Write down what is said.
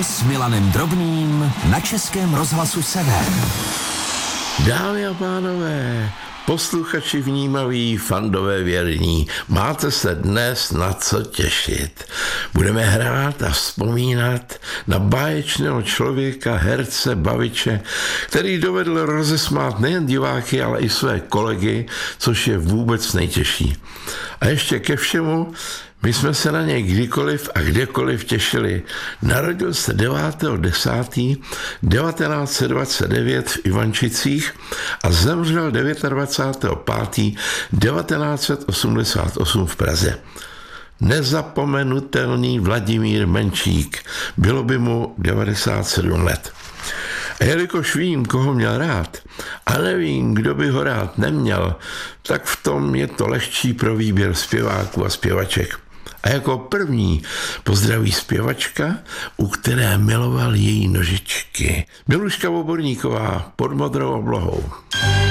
Ráno s Milanem Drobným na Českém rozhlasu Sever. Dámy a pánové, posluchači vnímaví, fandové věrní, máte se dnes na co těšit. Budeme hrát a vzpomínat na báječného člověka, herce, baviče, který dovedl rozesmát nejen diváky, ale i své kolegy, což je vůbec nejtěžší. A ještě ke všemu, my jsme se na něj kdykoliv a kdekoliv těšili. Narodil se 9.10.1929 v Ivančicích a zemřel 29.5.1988 v Praze. Nezapomenutelný Vladimír Menčík, bylo by mu 97 let. A jelikož vím, koho měl rád, a nevím, kdo by ho rád neměl, tak v tom je to lehčí pro výběr zpěváků a zpěvaček. A jako první pozdraví zpěvačka, u které miloval její nožičky. Miluška Voborníková pod modrou oblohou.